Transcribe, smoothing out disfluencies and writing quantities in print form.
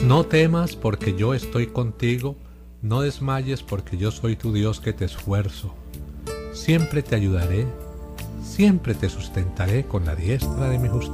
No temas porque yo estoy contigo, no desmayes porque yo soy tu Dios que te esfuerzo. Siempre te ayudaré, siempre te sustentaré con la diestra de mi justicia.